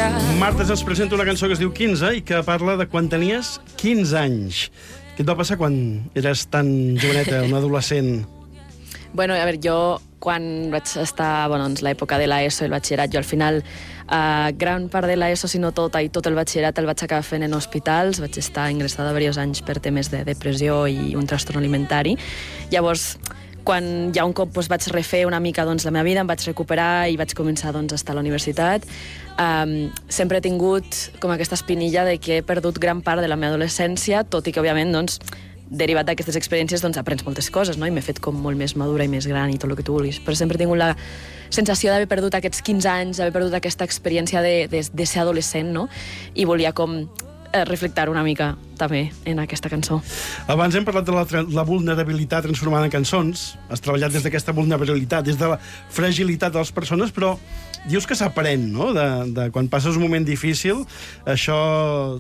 Marta ens presenta una cançó que es diu 15 i que parla de quan tenies 15 anys. Què et va passar quan eres tan joveneta, un adolescent? Bueno, a veure, jo quan vaig estar en l'època de l'ESO i el batxillerat, jo al final gran part de l'ESO, si no tota, i tot el batxillerat el vaig acabar fent en hospitals. Vaig estar ingressada diversos anys per temes de depressió i un trastorn alimentari. Llavors, quan ja un cop vaig refer una mica la meva vida, em vaig recuperar i vaig començar a estar a la universitat. Sempre he tingut com aquesta espinilla de que he perdut gran part de la meva adolescència, tot i que, òbviament, derivat d'aquestes experiències, aprens moltes coses, no? I m'he fet com molt més madura i més gran i tot el que tu vulguis. Però sempre he tingut la sensació d'haver perdut aquests 15 anys, d'haver perdut aquesta experiència de ser adolescent, no? I volia com reflectar una mica també en aquesta cançó. Abans hem parlat de la vulnerabilitat transformada en cançons. Has treballat des d'aquesta vulnerabilitat, des de la fragilitat de les persones, però dius que s'aprèn, no? De quan passes un moment difícil, això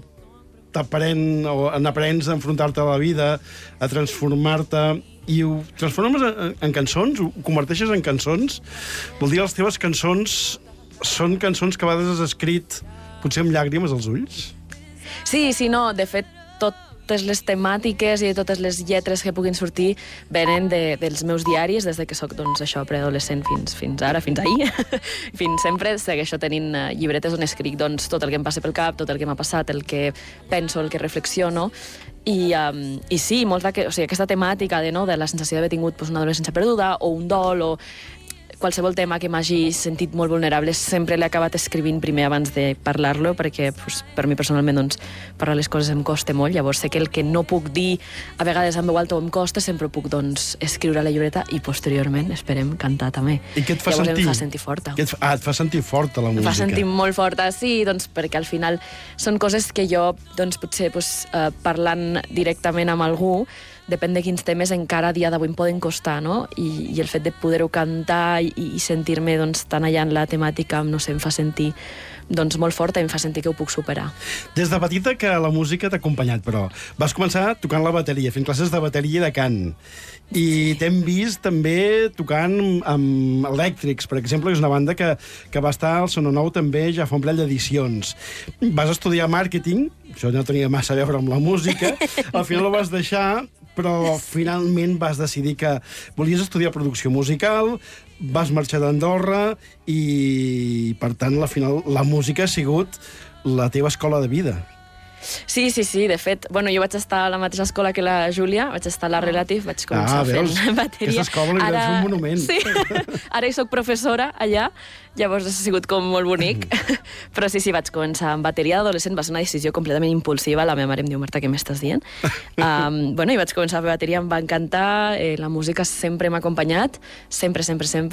n'aprens a enfrontar-te a la vida, a transformar-te, i ho transformes en cançons, ho converteixes en cançons. Vol dir, les teves cançons són cançons que a vegades has escrit potser amb llàgrimes als ulls? Sí, no, de fet, totes les temàtiques i totes les lletres que puguin sortir venen dels meus diaris, des que soc, preadolescent fins ara, fins ahir. Fins sempre segueixo tenint llibretes on escric tot el que em passa pel cap, tot el que m'ha passat, el que penso, el que reflexiono. I sí, aquesta temàtica de la sensació d'haver tingut una adolescència perduda o un dol o qualsevol tema que m'hagi sentit molt vulnerable sempre l'he acabat escrivint primer abans de parlar-lo, perquè per mi personalment parlar les coses em costa molt. Llavors sé que el que no puc dir a vegades en veu alta o em costa sempre ho puc escriure a la llibreta i posteriorment esperem cantar també. I què et fa llavors sentir? Em fa sentir forta. Et fa sentir forta la música? Em fa sentir molt forta, sí, perquè al final són coses que jo potser parlant directament amb algú, depèn de quins temes encara a dia d'avui em poden costar, no? I el fet de poder-ho cantar i sentir-me tan allà en la temàtica, em fa sentir molt forta i em fa sentir que ho puc superar. Des de petita que la música t'ha acompanyat, però vas començar tocant la bateria, fent classes de bateria i de cant. I t'hem vist també tocant amb Elèctrics, per exemple, que és una banda que va estar al Sononou també ja fa un parell d'edicions. Vas estudiar màrqueting, això no tenia massa a veure amb la música, al final ho vas deixar, però finalment vas decidir que volies estudiar producció musical, vas marxar d'Andorra i, per tant, al final la música ha sigut la teva escola de vida. Sí, de fet, jo vaig estar a la mateixa escola que la Júlia, vaig estar a la Relative, vaig començar fent bateria. Aquesta escola li va fer un monument. Sí, ara hi soc professora allà, llavors ha sigut com molt bonic, però sí, vaig començar amb bateria d'adolescent, va ser una decisió completament impulsiva, la meva mare em diu, Marta, què m'estàs dient? I vaig començar a fer bateria, em va encantar, la música sempre m'ha acompanyat, sempre,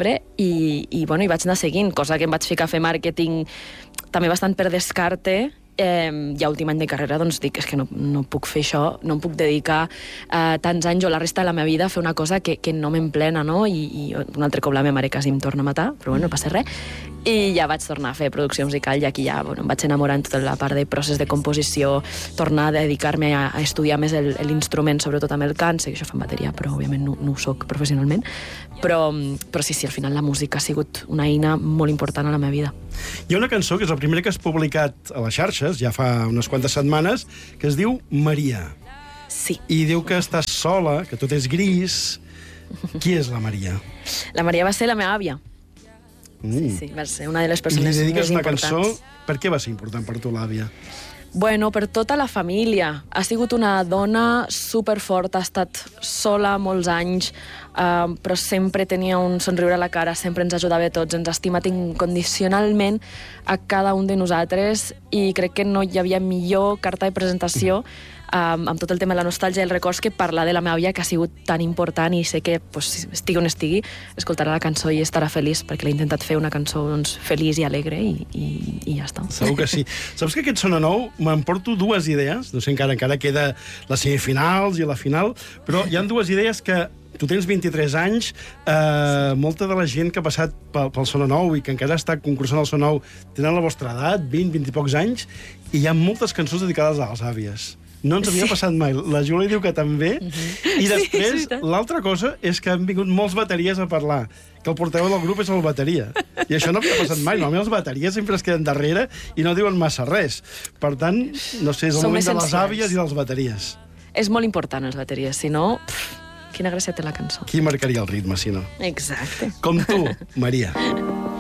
i vaig anar seguint, cosa que em vaig ficar a fer màrqueting també bastant per descarte. Ja últim any de carrera dic que no puc fer això, no em puc dedicar tants anys o la resta de la meva vida a fer una cosa que no m'emplena, no? I un altre cop la meva mare quasi em torna a matar, però no passa res. I ja vaig tornar a fer producció musical i aquí ja em vaig enamorar en tota la part de procés de composició, tornar a dedicar-me a estudiar més l'instrument, sobretot amb el cant. Sé que això fa en bateria, però òbviament no ho soc professionalment. Però sí, al final la música ha sigut una eina molt important a la meva vida. Hi ha una cançó que és la primera que has publicat a les xarxes, ja fa unes quantes setmanes, que es diu Maria. Sí. I diu que estàs sola, que tot és gris. Qui és la Maria? La Maria va ser la meva àvia. Sí, va ser una de les persones més importants. I li dediques una cançó. Per què va ser important per tu l'àvia? Per tota la família. Ha sigut una dona superforta, ha estat sola molts anys, però sempre tenia un somriure a la cara, sempre ens ajudava a tots, ens ha estimat incondicionalment a cada un de nosaltres i crec que no hi havia millor carta de presentació amb tot el tema de la nostàlgia i els records que parlar de la meva àvia, que ha sigut tan important, i sé que estigui on estigui, escoltarà la cançó i estarà feliç, perquè l'he intentat fer una cançó feliç i alegre i ja està. Segur que sí. Saps que aquest Sononou m'emporto dues idees, no sé, encara queda les semifinals i la final, però hi ha dues idees que tu tens 23 anys, molta de la gent que ha passat pel Sononou i que encara està concursant al Sononou tenen la vostra edat, 20 i pocs anys, i hi ha moltes cançons dedicades a les àvies. No ens havia passat mai. La Júlia diu que també. I després, l'altra cosa és que han vingut molts bateries a parlar, que el portaveu del grup és el bateria. I això no havia passat mai. Normalment els bateries sempre es queden darrere i no diuen massa res. Per tant, no sé, és el Som moment de les essencials. àvies i dels bateries. És molt important, les bateries, si no... Quina gràcia té la cançó. Qui marcaria el ritme, si no? Exacte. Com tu, Maria.